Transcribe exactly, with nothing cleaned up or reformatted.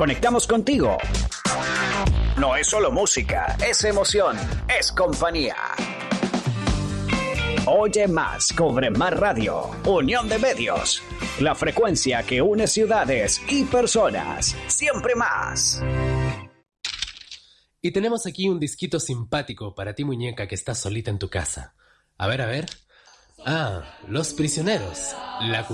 Conectamos contigo. No es solo música, es emoción, es compañía. Oye más, cobre más radio. Unión de medios. La frecuencia que une ciudades y personas. Siempre más. Y tenemos aquí un disquito simpático para ti, muñeca, que estás solita en tu casa. A ver, a ver. Ah, Los Prisioneros. La